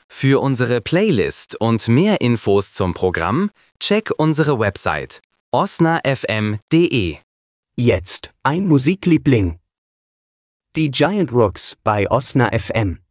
Für unsere Playlist und mehr Infos zum Programm, check unsere Website osnafm.de. Jetzt ein Musikliebling. Die Giant Rooks bei Osna FM.